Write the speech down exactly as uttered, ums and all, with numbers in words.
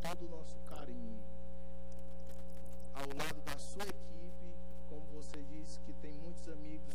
todo o nosso carinho. Ao lado da sua equipe, como você disse, que tem muitos amigos